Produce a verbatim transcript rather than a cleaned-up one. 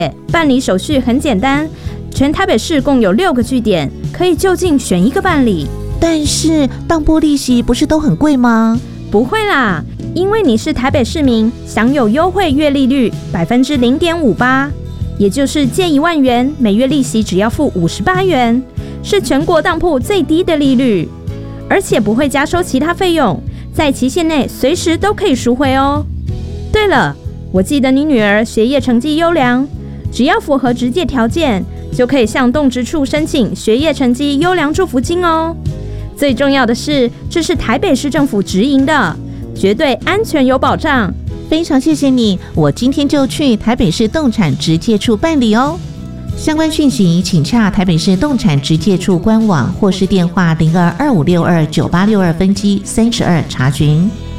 办理手续很简单，全台北市共有六个据点，可以就近选一个办理。 但是当铺利息不是都很贵吗？ 不会啦，因为你是台北市民，享有优惠月利率百分之零点五八，也就是借一万元，每月利息只要付五十八元，是全国当铺最低的利率，而且不会加收其他费用，在期限内随时都可以赎回哦。对了，我记得你女儿学业成绩优良，只要符合职界条件，就可以向动职处申请学业成绩优良祝福金哦。最重要的是，这是台北市政府直营的，绝对安全有保障。 非常谢谢你，我今天就去台北市动产职介处办理哦。相关讯息请洽台北市动产职介处官网或是电话零二二五六二九八六二分机三十二查询。